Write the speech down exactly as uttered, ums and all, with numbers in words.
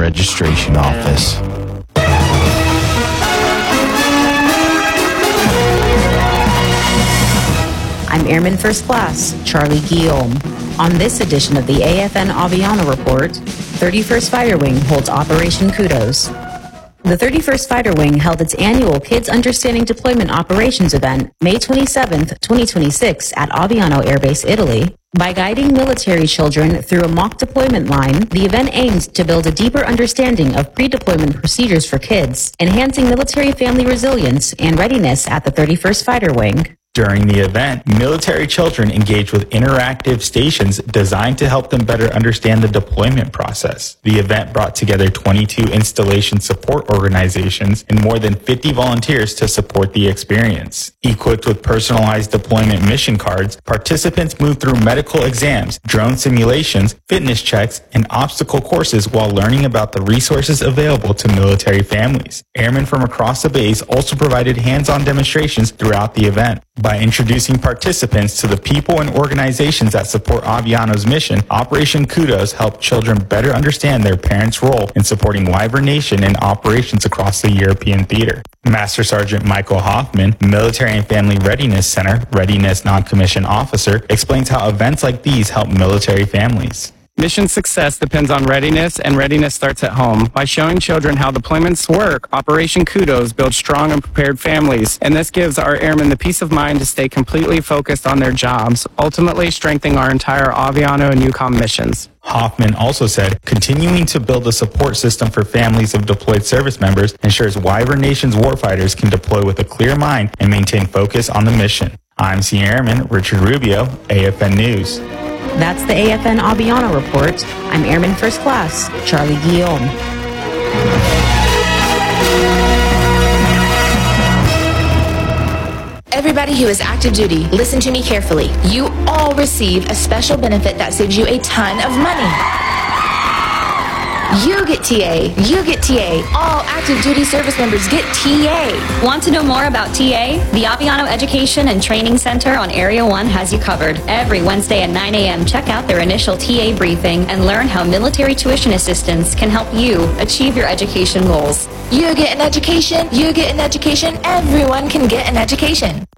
Registration Office. I'm Airman First Class Charlie Guillaume. On this edition of the A F N Aviano Report, thirty-first Fighter Wing holds Operation Kudos. The thirty-first Fighter Wing held its annual Kids Understanding Deployment Operations event May twenty-seventh, twenty twenty-six at Aviano Air Base, Italy. By guiding military children through a mock deployment line, the event aims to build a deeper understanding of pre-deployment procedures for kids, enhancing military family resilience and readiness at the thirty-first Fighter Wing. During the event, military children engaged with interactive stations designed to help them better understand the deployment process. The event brought together twenty-two installation support organizations and more than fifty volunteers to support the experience. Equipped with personalized deployment mission cards, participants moved through medical exams, drone simulations, fitness checks, and obstacle courses while learning about the resources available to military families. Airmen from across the base also provided hands-on demonstrations throughout the event. By introducing participants to the people and organizations that support Aviano's mission, Operation Kudos helped children better understand their parents' role in supporting Wyvern Nation and operations across the European theater. Master Sergeant Michael Hoffman, Military and Family Readiness Center, Readiness Non-Commissioned Officer, explains how events like these help military families. Mission success depends on readiness, and readiness starts at home. By showing children how deployments work, Operation Kudos builds strong and prepared families, and this gives our airmen the peace of mind to stay completely focused on their jobs, ultimately strengthening our entire Aviano and EUCOM missions. Hoffman also said, continuing to build a support system for families of deployed service members ensures Wyvern Nation's warfighters can deploy with a clear mind and maintain focus on the mission. I'm Senior Airman Richard Rubio, A F N News. That's the A F N Aviano Report. I'm Airman First Class Charlie Guillaume. Everybody who is active duty, listen to me carefully. You all receive a special benefit that saves you a ton of money. You get T A. You get T A. All active duty service members get T A. Want to know more about T A? The Aviano Education and Training Center on Area one has you covered. Every Wednesday at nine a.m., check out their initial T A briefing and learn how military tuition assistance can help you achieve your education goals. You get an education. You get an education. Everyone can get an education.